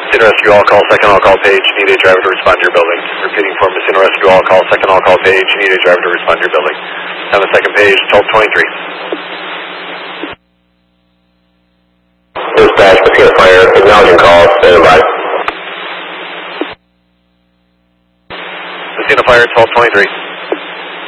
Messina Rescue, all call, second all call page, need a driver to respond to your building. Repeating for Messina Rescue, all call, second all call page, need a driver to respond to your building. On the second page, 1223. Dispatch, Messina Fire, acknowledging call, stand by. Messina Fire, 1223.